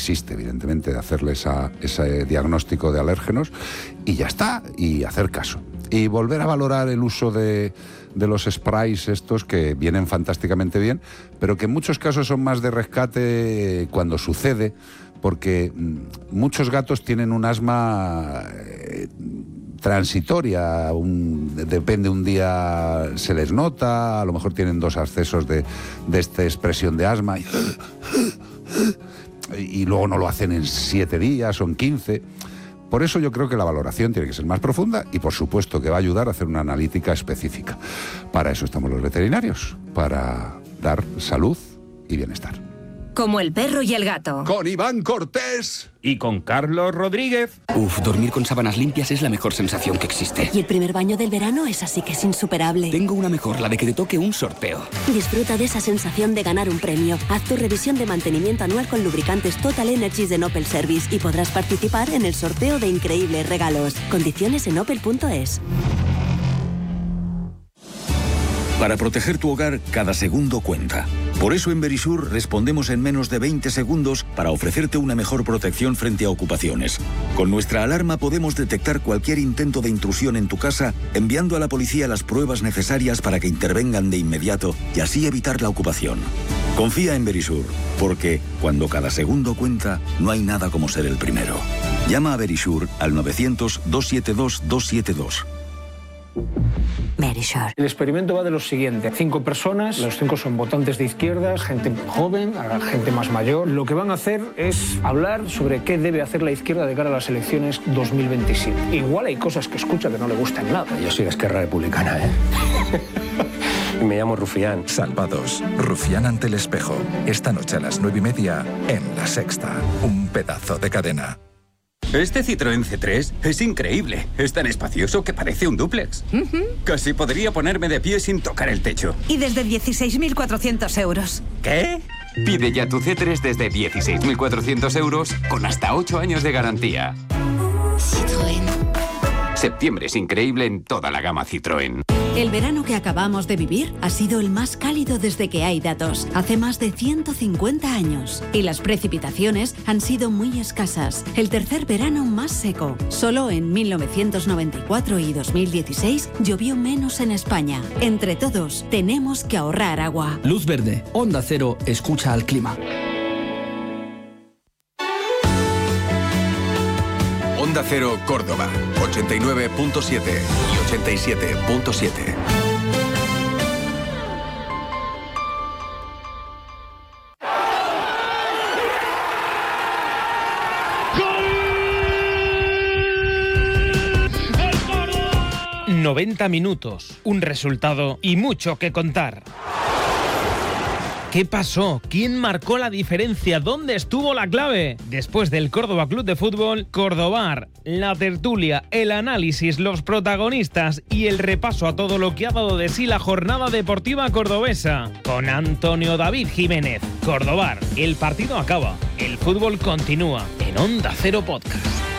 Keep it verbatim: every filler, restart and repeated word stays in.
existe evidentemente, de hacerle esa, ese diagnóstico de alérgenos y ya está, y hacer caso. Y volver a valorar el uso de, de los sprays estos que vienen fantásticamente bien, pero que en muchos casos son más de rescate cuando sucede, porque muchos gatos tienen un asma eh, transitoria, un, depende, un día se les nota, a lo mejor tienen dos accesos de, de esta expresión de asma y, y luego no lo hacen en siete días o en quince. Por eso yo creo que la valoración tiene que ser más profunda y por supuesto que va a ayudar a hacer una analítica específica. Para eso estamos los veterinarios, para dar salud y bienestar. Como el perro y el gato. Con Iván Cortés. Y con Carlos Rodríguez. Uf, dormir con sábanas limpias es la mejor sensación que existe. Y el primer baño del verano es así que es insuperable. Tengo una mejor, la de que te toque un sorteo. Disfruta de esa sensación de ganar un premio. Haz tu revisión de mantenimiento anual con lubricantes Total Energies de Opel Service y podrás participar en el sorteo de increíbles regalos. Condiciones en opel punto es. Para proteger tu hogar, cada segundo cuenta. Por eso en Verisur respondemos en menos de veinte segundos para ofrecerte una mejor protección frente a ocupaciones. Con nuestra alarma podemos detectar cualquier intento de intrusión en tu casa, enviando a la policía las pruebas necesarias para que intervengan de inmediato y así evitar la ocupación. Confía en Verisur, porque cuando cada segundo cuenta, no hay nada como ser el primero. Llama a Verisur al novecientos, doscientos setenta y dos, doscientos setenta y dos. Verisur. El experimento va de lo siguiente. Cinco personas, los cinco son votantes de izquierdas, gente joven, gente más mayor. Lo que van a hacer es hablar sobre qué debe hacer la izquierda de cara a las elecciones dos mil veintisiete. Igual hay cosas que escucha que no le gustan nada. Yo soy de Esquerra Republicana, ¿eh? Me llamo Rufián. Salvados. Rufián ante el espejo. Esta noche a las nueve y media en La Sexta. Un pedazo de cadena. Este Citroën C tres es increíble. Es tan espacioso que parece un dúplex. Uh-huh. Casi podría ponerme de pie sin tocar el techo. Y desde dieciséis mil cuatrocientos euros. ¿Qué? Pide ya tu C tres desde dieciséis mil cuatrocientos euros con hasta ocho años de garantía. Citroën. Septiembre es increíble en toda la gama Citroën. El verano que acabamos de vivir ha sido el más cálido desde que hay datos, hace más de ciento cincuenta años. Y las precipitaciones han sido muy escasas. El tercer verano más seco. Solo en mil novecientos noventa y cuatro y dos mil dieciséis llovió menos en España. Entre todos, tenemos que ahorrar agua. Luz verde, Onda Cero, escucha al clima. Onda Cero Córdoba, ochenta y nueve punto siete y ochenta y siete punto siete. noventa minutos, un resultado y mucho que contar. ¿Qué pasó? ¿Quién marcó la diferencia? ¿Dónde estuvo la clave? Después del Córdoba Club de Fútbol, Cordobar, la tertulia, el análisis, los protagonistas y el repaso a todo lo que ha dado de sí la jornada deportiva cordobesa. Con Antonio David Jiménez. Cordobar, el partido acaba, el fútbol continúa en Onda Cero Podcast.